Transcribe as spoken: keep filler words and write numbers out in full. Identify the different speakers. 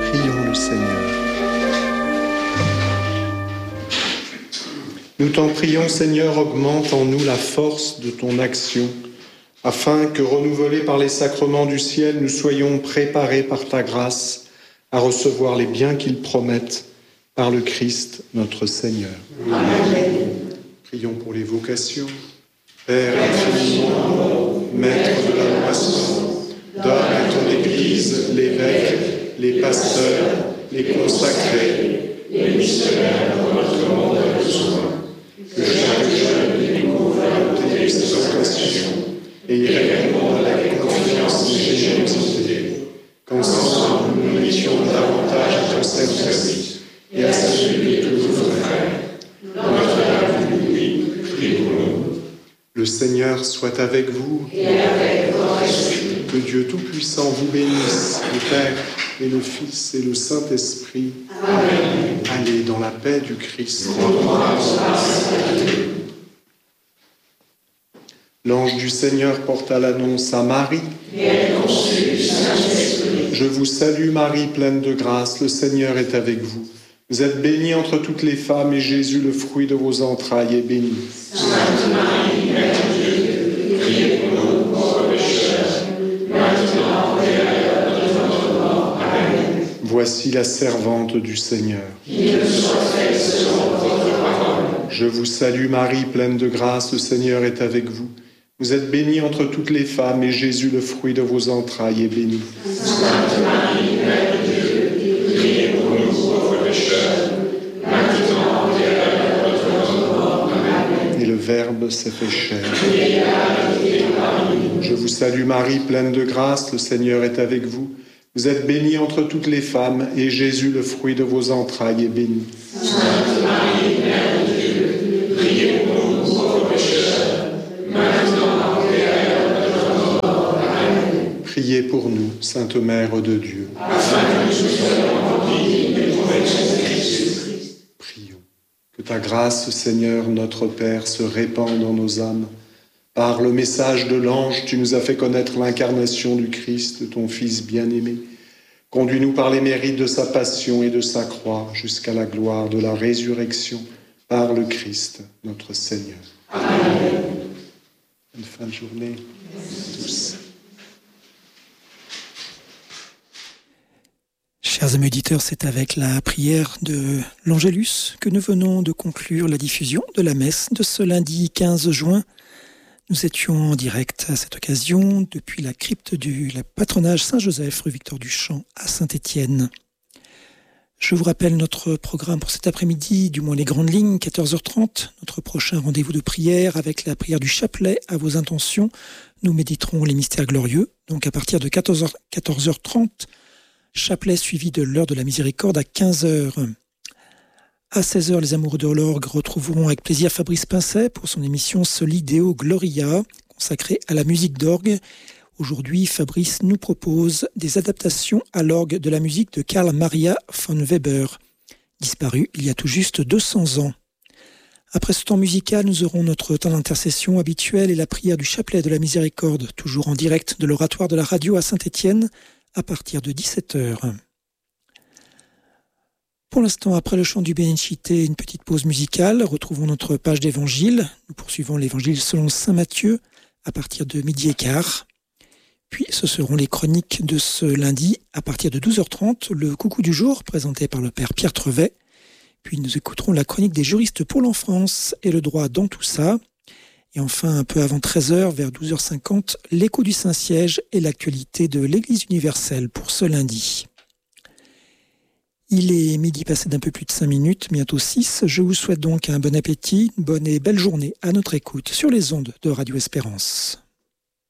Speaker 1: Prions le Seigneur. Nous t'en prions, Seigneur, augmente en nous la force de ton action, afin que, renouvelés par les sacrements du ciel, nous soyons préparés par ta grâce à recevoir les biens qu'ils promettent par le Christ, notre Seigneur. Amen. Prions pour les vocations. Père infiniment, Maître de la moisson, donne à ton Église l'évêque, les pasteurs, les consacrés, les missionnaires dans notre monde a besoin. Que chaque jeune découvre la beauté de ses vocations et y réponde avec confiance et générosité. Qu'ensemble nous mettions davantage à ton service et à celui de tous nos frères. Notre-Dame du Louis, prie pour nous. Le Seigneur soit avec vous. Et avec votre esprit. Que Dieu Tout-Puissant vous bénisse, le Père et le Fils et le Saint-Esprit. Amen. Allez dans la paix du Christ. L'ange du Seigneur porta l'annonce à Marie. Et elle conçut du Saint-Esprit. Je vous salue Marie, pleine de grâce, le Seigneur est avec vous. Vous êtes bénie entre toutes les femmes et Jésus, le fruit de vos entrailles, est béni. Sainte Marie, Mère de Dieu, priez pour nous pauvres pécheurs, maintenant et à l'heure de notre mort. Amen. Voici la servante du Seigneur. Qu'il me soit fait selon votre parole. Je vous salue Marie, pleine de grâce, le Seigneur est avec vous. Vous êtes bénie entre toutes les femmes et Jésus, le fruit de vos entrailles, est béni. Sainte Marie, Mère de Dieu, priez pour nous pauvres pécheurs, maintenant et à l'heure de notre mort. Amen. Et le Verbe s'est fait chair. Je vous salue Marie, pleine de grâce, le Seigneur est avec vous. Vous êtes bénie entre toutes les femmes et Jésus, le fruit de vos entrailles, est béni. Sainte Marie, Mère de Dieu, priez pour nous pauvres pécheurs, maintenant et à l'heure de notre mort. Amen. Priez pour nous, Sainte Mère de Dieu. Afin que nous soyons remplis des promesses de Christ. Prions. Que ta grâce, Seigneur, notre Père, se répande dans nos âmes. Par le message de l'ange, tu nous as fait connaître l'incarnation du Christ, ton Fils bien-aimé. Conduis-nous par les mérites de sa passion et de sa croix jusqu'à la gloire de la résurrection par le Christ, notre Seigneur. Amen. Bonne fin de journée à tous.
Speaker 2: Chers amis auditeurs, c'est avec la prière de l'Angélus que nous venons de conclure la diffusion de la messe de ce lundi quinze juin. Nous étions en direct à cette occasion depuis la crypte du patronage Saint-Joseph, rue Victor Duchamp, à Saint-Étienne. Je vous rappelle notre programme pour cet après-midi, du moins les grandes lignes, quatorze heures trente. Notre prochain rendez-vous de prière avec la prière du chapelet à vos intentions. Nous méditerons les mystères glorieux. Donc à partir de quatorze heures trente, chapelet suivi de l'heure de la miséricorde à quinze heures. À seize heures, les amoureux de l'orgue retrouveront avec plaisir Fabrice Pincet pour son émission Soli Deo Gloria, consacrée à la musique d'orgue. Aujourd'hui, Fabrice nous propose des adaptations à l'orgue de la musique de Karl Maria von Weber, disparu il y a tout juste deux cents ans. Après ce temps musical, nous aurons notre temps d'intercession habituel et la prière du chapelet de la miséricorde, toujours en direct de l'oratoire de la radio à Saint-Étienne, à partir de dix-sept heures. Pour l'instant, après le chant du Benedicite, une petite pause musicale. Retrouvons notre page d'évangile. Nous poursuivons l'évangile selon saint Matthieu à partir de midi et quart. Puis ce seront les chroniques de ce lundi à partir de douze heures trente, le coucou du jour présenté par le père Pierre Trevet. Puis nous écouterons la chronique des juristes pour l'enfance et le droit dans tout ça. Et enfin, un peu avant treize heures, vers douze heures cinquante, l'écho du Saint-Siège et l'actualité de l'Église universelle pour ce lundi. Il est midi passé d'un peu plus de cinq minutes, bientôt six. Je vous souhaite donc un bon appétit, une bonne et belle journée à notre écoute sur les ondes de Radio Espérance.